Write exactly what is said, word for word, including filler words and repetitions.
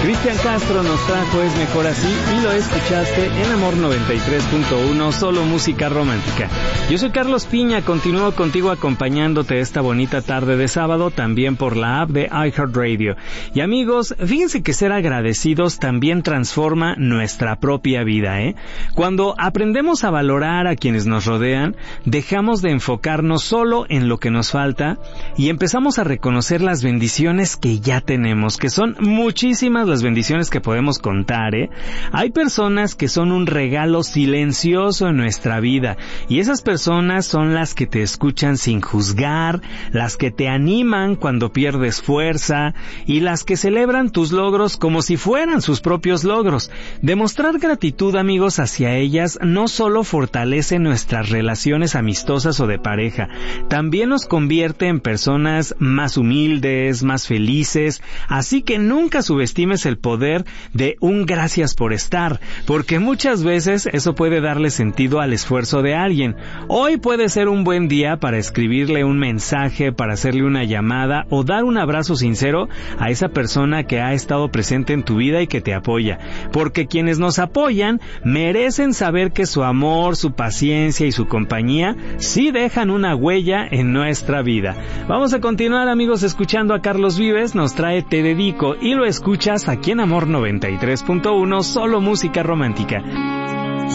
Cristian Castro nos trajo Es Mejor Así y lo escuchaste en Amor noventa y tres punto uno, solo música romántica. Yo soy Carlos Piña, continúo contigo acompañándote esta bonita tarde de sábado, también por la app de iHeartRadio. Y amigos, fíjense que ser agradecidos también transforma nuestra propia vida, ¿eh? Cuando aprendemos a valorar a quienes nos rodean, dejamos de enfocarnos solo en lo que nos falta y empezamos a reconocer las bendiciones que ya tenemos, que son muchísimas las bendiciones que podemos contar, ¿eh? Hay personas que son un regalo silencioso en nuestra vida y esas personas son las que te escuchan sin juzgar, las que te animan cuando pierdes fuerza y las que celebran tus logros como si fueran sus propios logros. Demostrar gratitud, amigos, hacia ellas no solo fortalece nuestras relaciones amistosas o de pareja, también nos convierte en personas más humildes, más felices, así que nunca subestimes el poder de un gracias por estar, porque muchas veces eso puede darle sentido al esfuerzo de alguien. Hoy puede ser un buen día para escribirle un mensaje, para hacerle una llamada o dar un abrazo sincero a esa persona que ha estado presente en tu vida y que te apoya, porque quienes nos apoyan merecen saber que su amor, su paciencia y su compañía sí dejan una huella en nuestra vida. Vamos a continuar, amigos, escuchando a Carlos Vives, nos trae Te Dedico y lo escuchas aquí en Amor noventa y tres punto uno, solo música romántica.